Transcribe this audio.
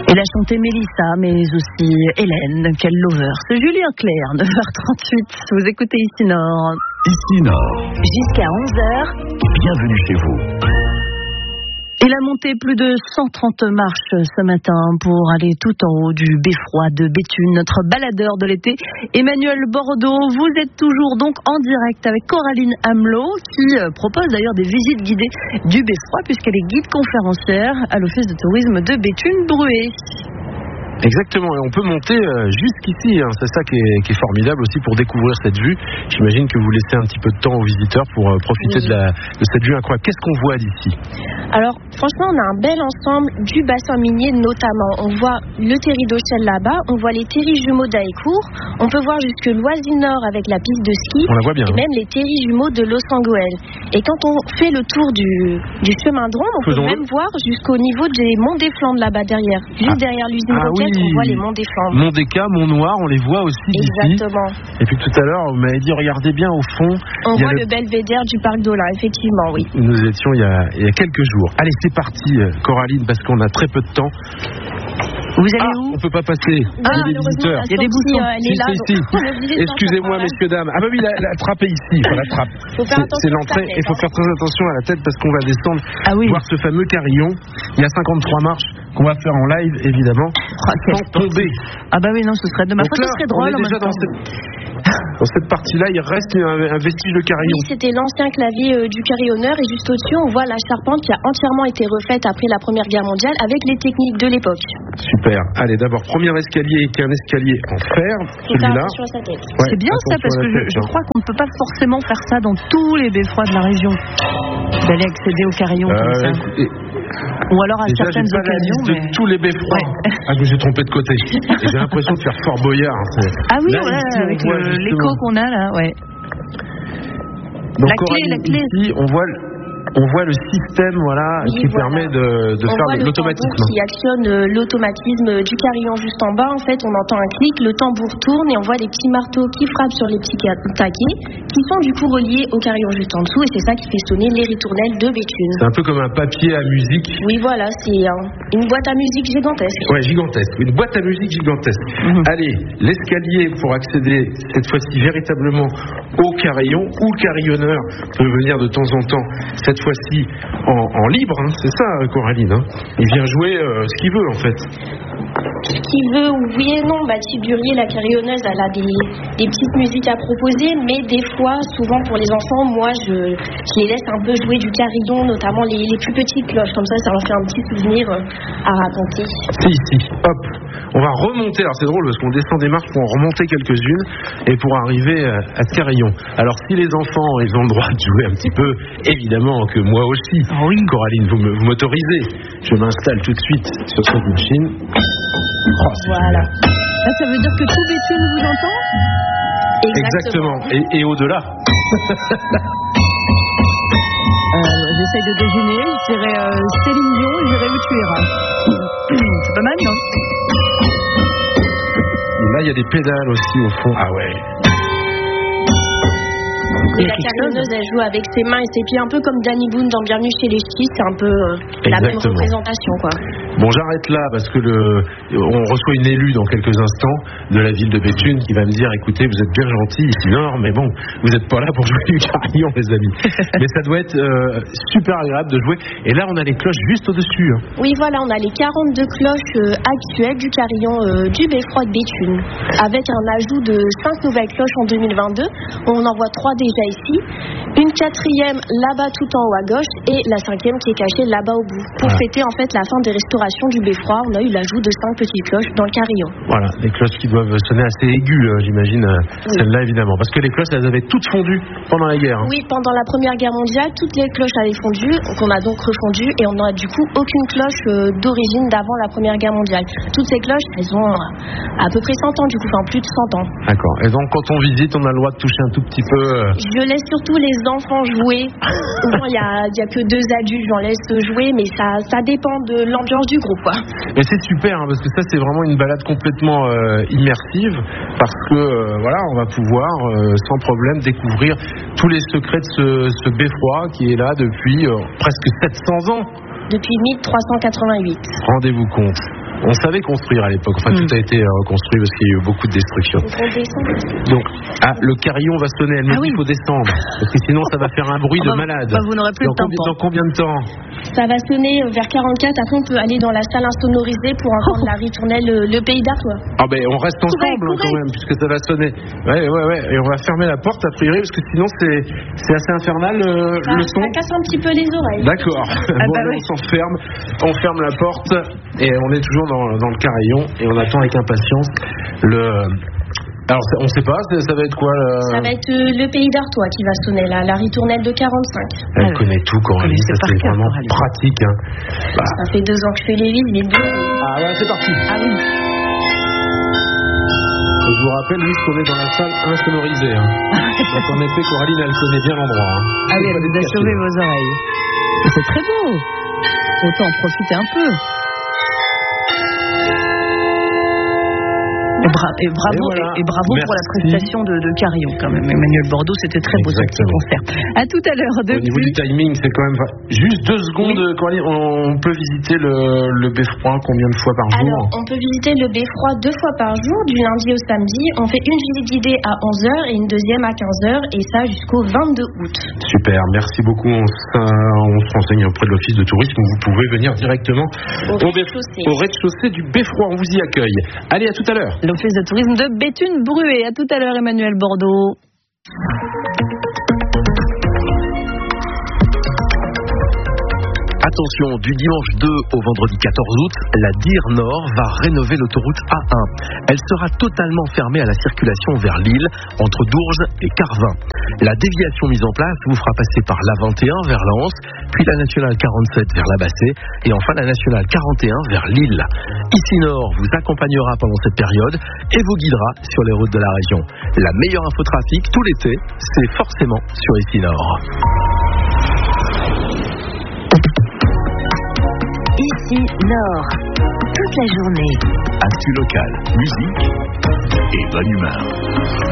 Elle a chanté Mélissa, mais aussi Hélène, quel lover. C'est Julien Clerc, 9h38. Vous écoutez Ici Nord. Ici Nord. Jusqu'à 11h. Bienvenue chez vous. Il a monté plus de 130 marches ce matin pour aller tout en haut du beffroi de Béthune. Notre baladeur de l'été, Emmanuel Bordeaux. Vous êtes toujours donc en direct avec Coraline Hamelot qui propose d'ailleurs des visites guidées du beffroi puisqu'elle est guide conférencière à l'Office de tourisme de Béthune-Bruay. Exactement, et on peut monter jusqu'ici, hein. C'est ça qui est formidable aussi pour découvrir cette vue. J'imagine que vous laissez un petit peu de temps aux visiteurs pour profiter de cette vue incroyable. Qu'est-ce qu'on voit d'ici ? Alors, franchement, on a un bel ensemble du bassin minier notamment. On voit le terri d'Auchel là-bas, on voit les terris jumeaux d'Aécourt, on peut voir jusque Loisy-Nord avec la piste de ski, on la voit bien, et même les terris jumeaux de Los-Angoël. Et quand on fait le tour du chemin de ronde, on peut même voir jusqu'au niveau des monts des Flandres là-bas derrière, juste derrière l'usine Roquette. On voit les monts des Flandres. Mont-des-Cas, Mont-Noir, on les voit aussi d'ici. Exactement. Et puis tout à l'heure, vous m'avez dit, regardez bien au fond. On voit le belvédère du parc d'Olin, effectivement, oui. Nous étions il y a quelques jours. Allez, c'est parti, Coraline, parce qu'on a très peu de temps. Vous allez où ? On peut pas passer. Il y a des visiteurs. Il y a des boutons. Elle est là. Excusez-moi, messieurs, dames. Ah bah oui, l'attraper ici. Il faut l'attraper. C'est l'entrée. Il faut faire très attention à la tête parce qu'on va descendre voir ce fameux carillon. Il y a 53 marches qu'on va faire en live, évidemment, sans tomber. Ah bah oui, non, ce serait de ma faute. Ce serait drôle. On est déjà dans cette partie-là, il reste un vestige de carillon. Oui, c'était l'ancien clavier du carillonneur et juste au-dessus, on voit la charpente qui a entièrement été refaite après la Première Guerre mondiale avec les techniques de l'époque. Super. Allez, d'abord, premier escalier qui est un escalier en fer. Celui-là. Ouais, c'est bien ça parce que je crois qu'on ne peut pas forcément faire ça dans tous les beffrois de la région. D'aller accéder au carillon comme ça. Ou alors à certaines occasions. De tous les beffrois. Ouais. Ah, je me suis trompé de côté. J'ai l'impression de faire Fort Boyard. Ah oui, là, voilà, avec l'écho qu'on a là, ouais. Donc, la clé. Ici, on voit le système qui permet de faire l'automatisme. Qui actionne l'automatisme du carillon juste en bas. En fait, on entend un clic, le tambour tourne et on voit les petits marteaux qui frappent sur les petits taquets qui sont du coup reliés au carillon juste en dessous et c'est ça qui fait sonner les ritournelles de Béthune. C'est un peu comme un papier à musique. Oui, voilà, c'est une boîte à musique gigantesque. Ouais, gigantesque. Une boîte à musique gigantesque. Allez, l'escalier pour accéder cette fois-ci véritablement au carillon où le carillonneur peut venir de temps en temps. Cette fois-ci en libre, hein, c'est ça, Coraline. Hein. Il vient jouer ce qu'il veut, en fait. Ce qu'il veut, oui et non. Mathilde Burier, la carillonneuse, elle a des petites musiques à proposer, mais des fois, souvent pour les enfants, moi, je les laisse un peu jouer du carillon, notamment les plus petites cloches. Comme ça leur fait un petit souvenir à raconter. C'est ici, hop. On va remonter, alors c'est drôle parce qu'on descend des marches pour en remonter quelques-unes et pour arriver à ce carillon. Alors si les enfants, ils ont le droit de jouer un petit peu, évidemment que moi aussi. Oui. Coraline, vous m'autorisez. Je m'installe tout de suite sur cette machine. Voilà. Là, ça veut dire que tout Béthune vous entend ? Exactement. Et au-delà. J'essaye de deviner. Je dirais Céline Dion, je dirais où tu iras. C'est pas mal, non ? Là, il y a des pédales aussi au fond. Ah ouais. Et la carillonneuse, elle joue avec ses mains et ses pieds, un peu comme Danny Boone dans Bienvenue chez les Ch'tis, c'est un peu la même représentation, quoi. Bon, j'arrête là parce que on reçoit une élue dans quelques instants de la ville de Béthune qui va me dire, écoutez, vous êtes bien gentils ici Nord, mais bon, vous n'êtes pas là pour jouer du carillon, les amis. Mais ça doit être super agréable de jouer. Et là, on a les cloches juste au-dessus. Hein. Oui, voilà, on a les 42 cloches actuelles du carillon du beffroi de Béthune, avec un ajout de 5 nouvelles cloches en 2022. On en voit 3 déjà ici, une 4e là-bas tout en haut à gauche et la 5e qui est cachée là-bas au bout. Pour fêter en fait la fin des restaurations du beffroi, on a eu l'ajout de 5 petites cloches dans le carillon. Voilà, des cloches qui doivent sonner assez aiguës, j'imagine, celle-là évidemment. Parce que les cloches, elles avaient toutes fondu pendant la guerre. Hein. Oui, pendant la Première Guerre mondiale, toutes les cloches avaient fondu, qu'on a donc refondu et on n'a du coup aucune cloche d'origine d'avant la Première Guerre mondiale. Toutes ces cloches, elles ont à peu près 100 ans du coup, enfin plus de 100 ans. D'accord, et donc quand on visite, on a le droit de toucher un tout petit peu... Je laisse surtout les enfants jouer. Souvent, il y a que 2 adultes, j'en laisse jouer, mais ça dépend de l'ambiance du groupe, quoi. Mais c'est super, hein, parce que ça, c'est vraiment une balade complètement immersive, parce que, voilà, on va pouvoir, sans problème, découvrir tous les secrets de ce beffroi qui est là depuis presque 700 ans. Depuis 1388. Rendez-vous compte. On savait construire à l'époque. Enfin, tout a été reconstruit parce qu'il y a eu beaucoup de destruction. Donc, le carillon va sonner. Elle me dit qu'il faut descendre. Parce que sinon, ça va faire un bruit de malade. Vous n'aurez plus le temps. Dans combien de temps? Ça va sonner vers 44. Après, on peut aller dans la salle insonorisée pour entendre la ritournelle Le Pays d'Artois. Ah ben, on reste ensemble quand même, puisque ça va sonner. Ouais. Et on va fermer la porte a priori, parce que sinon, c'est assez infernal le son. Ça casse un petit peu les oreilles. D'accord. On ferme la porte et on est toujours dans le carillon et on attend avec impatience Alors, on ne sait pas, ça va être quoi Ça va être Le Pays d'Artois qui va sonner, la ritournelle de 45. Elle connaît tout, Coralie, ça c'est vraiment pratique. Hein. Ça fait 2 ans que je fais les visites. Ah ouais, c'est parti. Ah oui. Je vous rappelle juste qu'on est dans la salle insonorisée. Hein. Donc en effet, Coraline, elle connaît bien l'endroit. Hein. Ah oui, elle vous a sauvé vos oreilles. C'est très beau. Autant en profiter un peu. Et bravo pour la prestation de Carillon quand même. Emmanuel Bordeaux, c'était très beau ce petit concert. À tout à l'heure. Au niveau du timing, c'est quand même juste 2 secondes. Oui. On peut visiter le Beffroi combien de fois par jour? Alors, on peut visiter le Beffroi 2 fois par jour, du lundi au samedi. On fait une visite guidée à 11h et une deuxième à 15h, et ça jusqu'au 22 août. Super, merci beaucoup. On se renseigne auprès de l'office de tourisme. Vous pouvez venir directement au rez-de-chaussée du Beffroi. On vous y accueille. Allez, à tout à l'heure. L'office de tourisme de Béthune-Bruay. À tout à l'heure, Emmanuel Bordeaux. Attention, du dimanche 2 au vendredi 14 août, la DIR Nord va rénover l'autoroute A1. Elle sera totalement fermée à la circulation vers Lille, entre Dourges et Carvin. La déviation mise en place vous fera passer par l'A21 vers Lens, puis la nationale 47 vers la Bassée, et enfin la nationale 41 vers Lille. Ici Nord vous accompagnera pendant cette période et vous guidera sur les routes de la région. La meilleure infotrafic tout l'été, c'est forcément sur Ici Nord. Ici Nord, toute la journée. Actu local, musique et bonne humeur.